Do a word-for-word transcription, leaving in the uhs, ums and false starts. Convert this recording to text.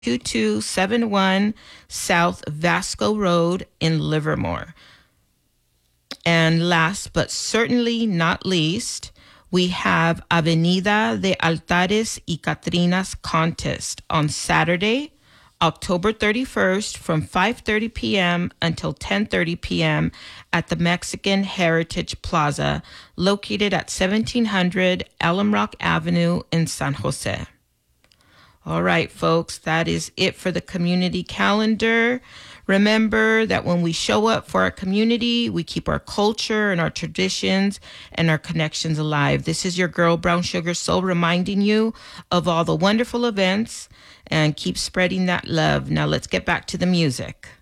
two two seven one South Vasco Road in Livermore. And last but certainly not least, we have Avenida de Altares y Catrinas contest on Saturday, October thirty-first from five thirty p.m. until ten thirty p.m. at the Mexican Heritage Plaza located at seventeen hundred Elm Rock Avenue in San Jose. All right, folks, that is it for the community calendar. Remember that when we show up for our community, we keep our culture and our traditions and our connections alive. This is your girl, Brown Sugar Soul, reminding you of all the wonderful events and keep spreading that love. Now let's get back to the music.